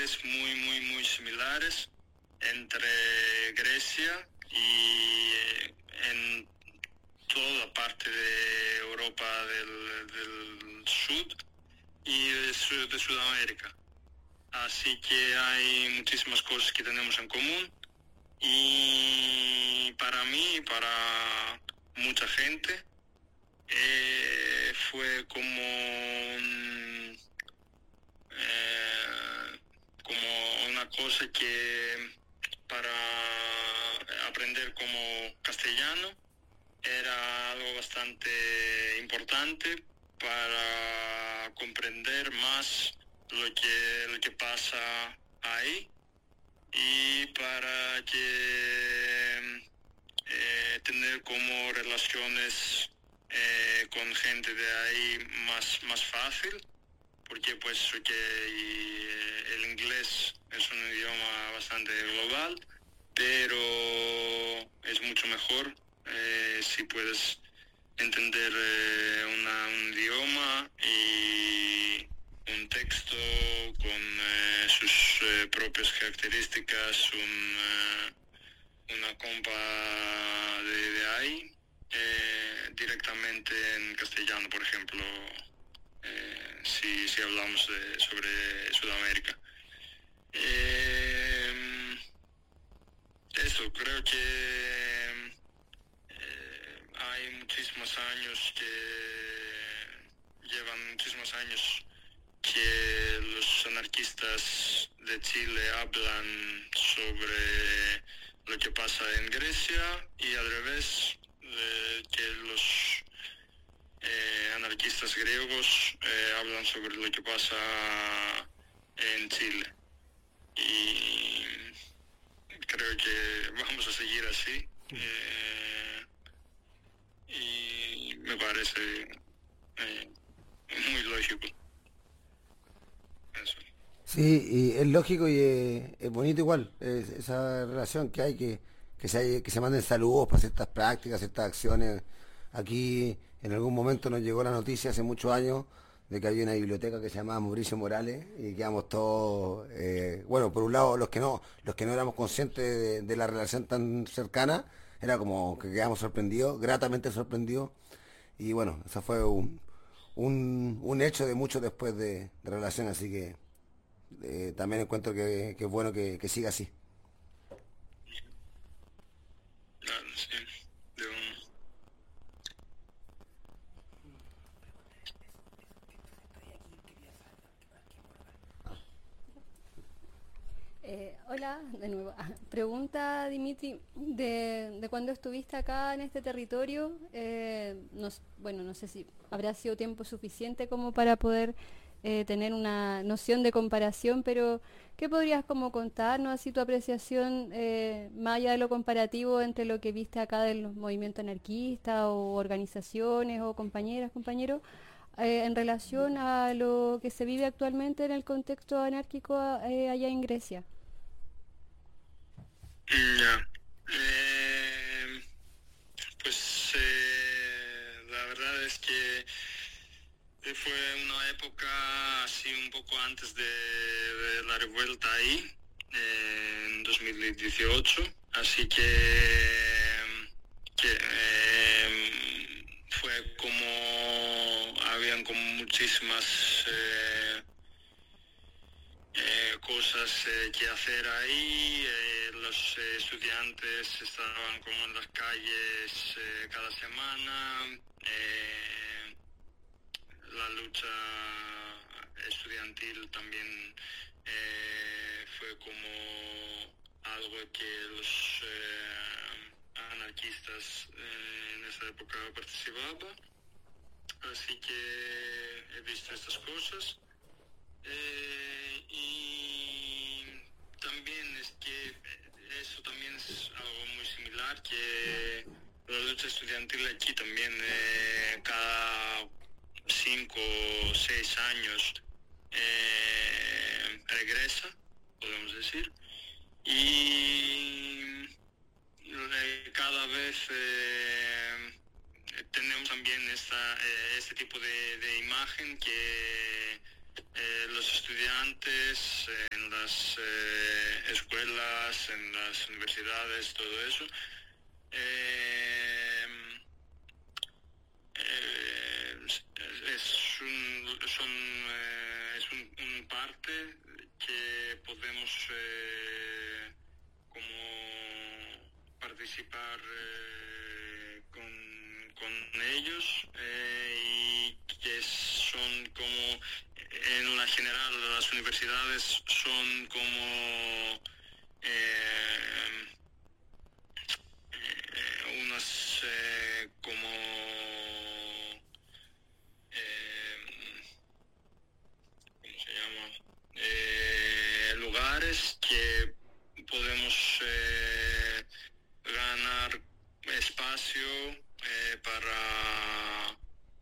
actividades muy, muy, muy similares entre Grecia y en toda parte de Europa del Sur y de Sudamérica. Así que hay muchísimas cosas que tenemos en común y para mí y para mucha gente fue como una cosa que para aprender como castellano era algo bastante importante para comprender más lo que pasa ahí y para que tener como relaciones con gente de ahí más fácil, porque pues el inglés es un idioma bastante global, pero es mucho mejor si puedes entender un idioma y un texto con sus propias características, una compa de ahí, directamente en castellano, por ejemplo, si hablamos sobre Sudamérica. Eso, creo que hay muchísimos años llevan muchísimos años que los anarquistas de Chile hablan sobre lo que pasa en Grecia y al revés, que los anarquistas griegos hablan sobre lo que pasa en Chile. Y creo que vamos a seguir así. Y me parece muy lógico eso. Sí, y es lógico y es bonito igual, esa relación que hay, que se manden saludos para ciertas prácticas, ciertas acciones. Aquí en algún momento nos llegó la noticia hace muchos años de que había una biblioteca que se llamaba Mauricio Morales y quedamos todos, bueno, por un lado los que no éramos conscientes de la relación tan cercana, era como que quedamos sorprendidos, gratamente sorprendidos. Y bueno, eso fue un hecho de mucho después de relación, así que también encuentro que es bueno que siga así. Claro, sí, de un... Hola, de nuevo. Pregunta, Dimitri, de cuando estuviste acá en este territorio, bueno, no sé si habrá sido tiempo suficiente como para poder tener una noción de comparación, pero ¿qué podrías como contarnos así tu apreciación más allá de lo comparativo entre lo que viste acá de los movimientos anarquistas o organizaciones o compañeras, compañeros? En relación a lo que se vive actualmente en el contexto anárquico allá en Grecia. Ya. Eh, pues la verdad es que fue una época así un poco antes de la revuelta ahí, en 2018, así que fue como, habían como muchísimas cosas que hacer ahí. Los estudiantes estaban como en las calles cada semana. La lucha estudiantil también fue como algo que los anarquistas en esa época participaban. Así que he visto estas cosas. Y también es que eso también es algo muy similar, que la lucha estudiantil aquí también cada 5 o 6 años regresa, podemos decir, y cada vez tenemos también este tipo de imagen que los estudiantes en las escuelas, en las universidades, todo eso. Eh, es un parte que podemos como participar con ellos y que son como en la general las universidades son como unas como ¿cómo se llama? Lugares que podemos ganar espacio para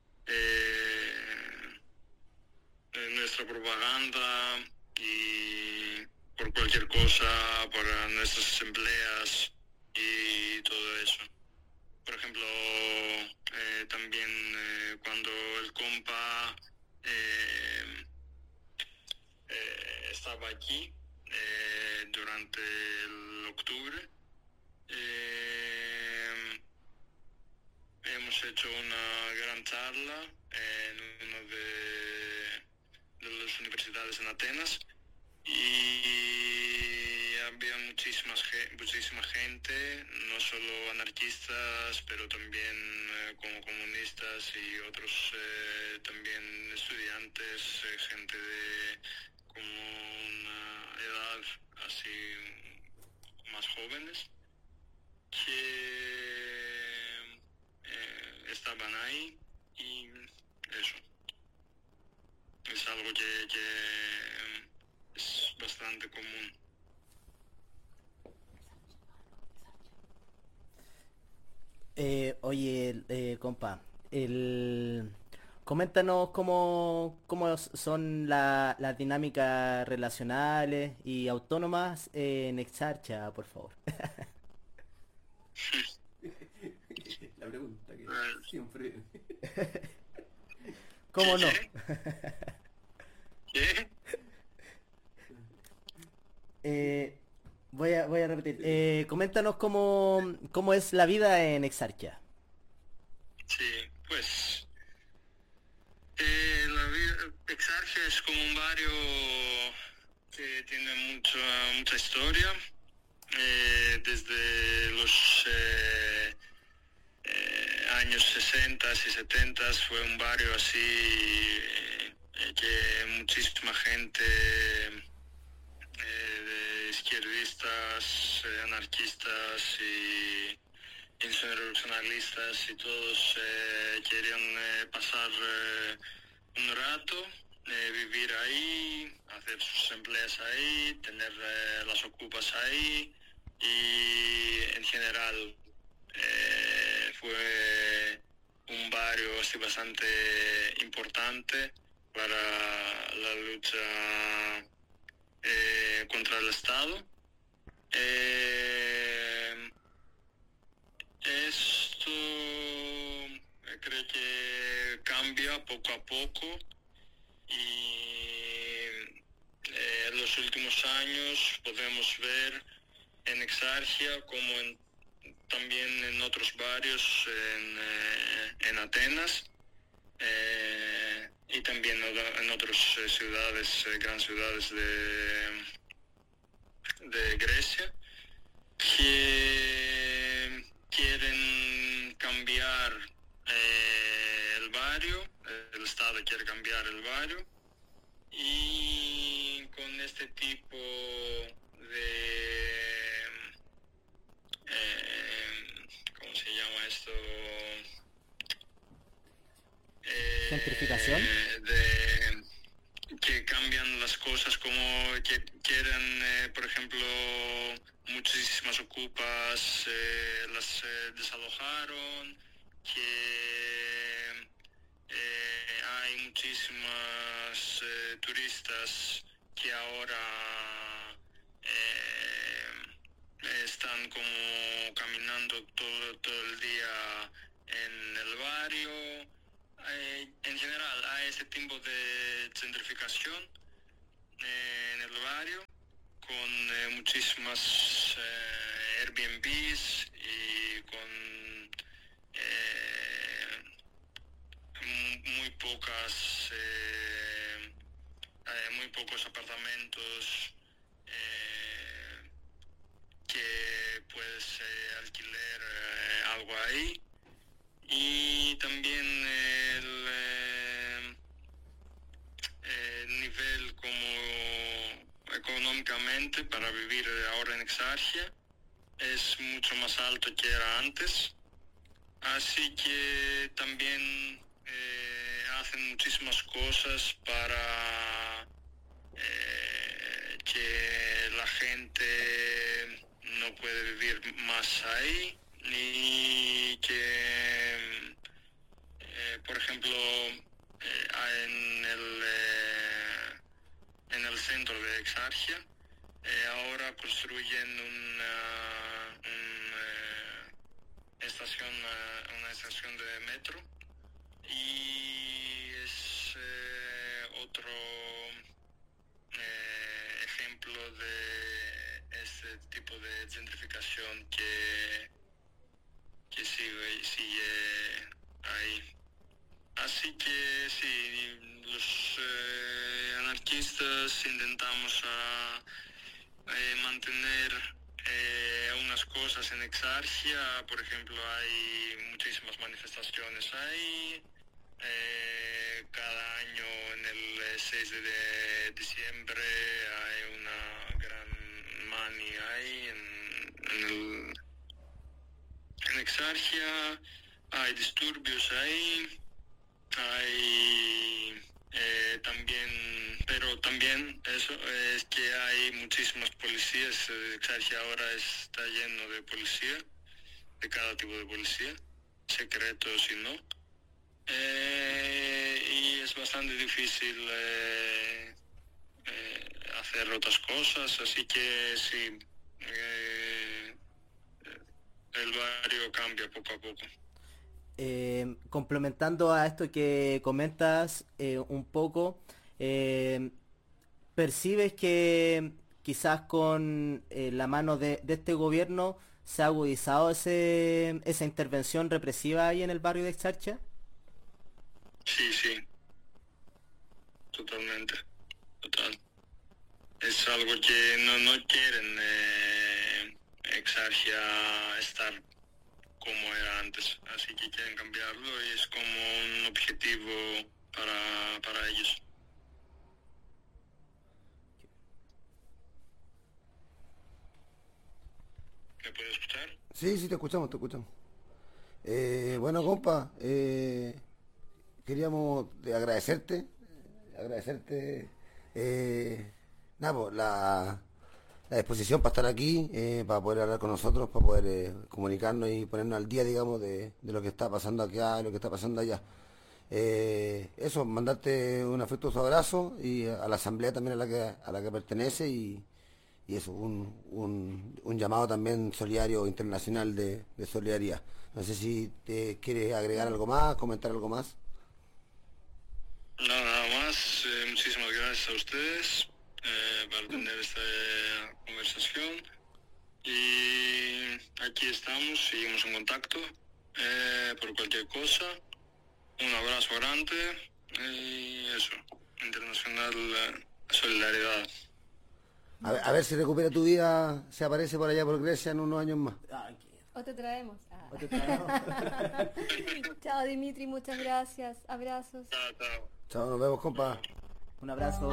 nuestra propaganda y por cualquier cosa, para nuestras asambleas y todo eso. Por ejemplo, también cuando el compa estaba aquí durante el octubre, hemos hecho una gran charla en una de las universidades en Atenas y había muchísima gente, no solo anarquistas, pero también como comunistas y otros también estudiantes, gente de como una edad así más jóvenes, que estaban ahí y eso. Es algo que es bastante común. Oye, compa, coméntanos cómo son las dinámicas relacionales y autónomas en Exarcha, por favor. La pregunta que Eh, siempre... ¿Cómo no? ¿Qué? Voy a repetir. Coméntanos cómo es la vida en Exarcha. Sí, pues Exarchia es como un barrio que tiene mucha historia. Desde los años 60 y 70 fue un barrio así que muchísima gente de izquierdistas, anarquistas y insurreccionalistas y todos querían pasar un rato, vivir ahí, hacer sus empleos ahí, tener las ocupas ahí y en general fue un barrio así bastante importante para la lucha contra el Estado. Esto creo que cambia poco a poco y en los últimos años podemos ver en Exarchia como también en otros barrios en Atenas y también en otras ciudades, grandes ciudades de Grecia, que quieren cambiar el barrio, el Estado quiere cambiar el barrio y con este tipo de ¿cómo se llama esto? ¿Gentrificación? Que cambian las cosas, como que quieren, por ejemplo, muchísimas ocupas las desalojaron, que hay muchísimas turistas que ahora están como caminando todo el día en el barrio. En general hay ese tipo de gentrificación en el barrio, con muchísimas Airbnbs y con muy pocos apartamentos que puedes alquilar algo ahí. Y también el nivel como económicamente para vivir ahora en Exarchia es mucho más alto que era antes, así que también hacen muchísimas cosas para que la gente no puede vivir más ahí, y que por ejemplo en el centro de Exarchia ahora construyen una estación de metro, y es otro ejemplo de este tipo de gentrificación que sigue ahí. Así que sí, los anarquistas intentamos mantener unas cosas en Exarchia. Por ejemplo, hay muchísimas manifestaciones ahí. Cada año en el 6 de diciembre hay una gran mani ahí en Exarchia. Hay disturbios ahí. Hay pero también eso es que hay muchísimas policías. Exarchia ahora está lleno de policía, de cada tipo de policía, secretos y no. Y es bastante difícil hacer otras cosas, así que sí, el barrio cambia poco a poco. Complementando a esto que comentas un poco, ¿percibes que quizás con la mano de este gobierno se ha agudizado esa intervención represiva ahí en el barrio de Exarchia? Sí, totalmente, total. Es algo que no quieren Exarchia estar como era antes, así que quieren cambiarlo y es como un objetivo para ellos. ¿Me puedes escuchar? Sí, te escuchamos. Bueno, compa, queríamos agradecerte nada, pues, la disposición para estar aquí, para poder hablar con nosotros, para poder comunicarnos y ponernos al día, digamos, de lo que está pasando acá y lo que está pasando allá. Eso, mandarte un afectuoso abrazo y a la asamblea también a la que pertenece, y eso, un llamado también solidario internacional de solidaridad. No sé si te quieres agregar algo más, comentar algo más. No, nada más. Muchísimas gracias a ustedes para tener esta conversación, y aquí estamos, seguimos en contacto por cualquier cosa. Un abrazo grande y eso, internacional solidaridad. A ver si recupera tu vida, se aparece por allá por Grecia en unos años más. O te traemos. Chao, Dimitri, muchas gracias. Abrazos. Chao. Chao, nos vemos, compa. Un abrazo.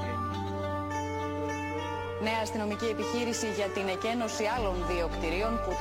Νέα αστυνομική επιχείρηση για την εκένωση άλλων δύο κτηρίων που